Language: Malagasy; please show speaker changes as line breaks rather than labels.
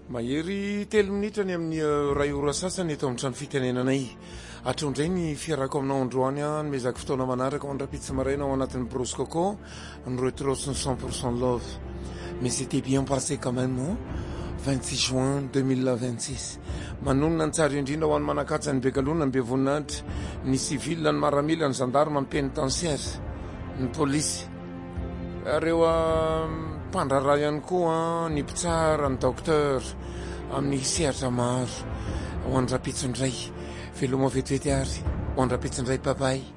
Mahery 3 minitra ny amin'ny ray ora sasany eto amin'ny trano fitenenanay. Hatrondray ny fiarako aminao androany mezaka fotoana manaraka mandrapitsy maraina ao anatin'ny Brosse Coco, ny retrosy ny 100% love. Mais c'était bien passé quand même, non? 26 juin 2026. Manonona ny tsara indrindra ho an'ny manakatsa ny bekalona, ny bevoninahitra, ny civil, ny maramila, ny gendarme, ny pénitentiaire, ny polisy. Reo mpandraraha ihany koa ny mpitsara, ny docteur amin'ny sehatra maro ho andrapitsindray veloma vetivety ary ho andrapitsindray papay.